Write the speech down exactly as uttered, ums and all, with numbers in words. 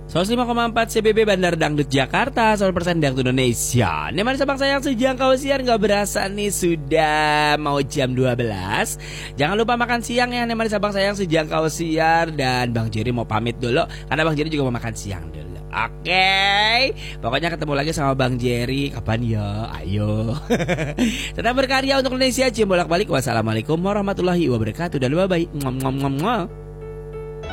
seratus lima koma empat C B B Bandar Dangdut Jakarta, seratus persen Dangdut Indonesia. Nih mana sabang sayang sejangkau siar, gak berasa nih sudah mau jam dua belas. Jangan lupa makan siang ya, nih mana sabang sayang sejangkau siar. Dan Bang Jerry mau pamit dulu, karena Bang Jerry juga mau makan siang dulu. Oke, okay. Pokoknya ketemu lagi sama Bang Jerry. Kapan ya? Ayo. Tetap berkarya untuk Indonesia. Cium bolak balik. Wassalamualaikum warahmatullahi wabarakatuh. Dan bye bye.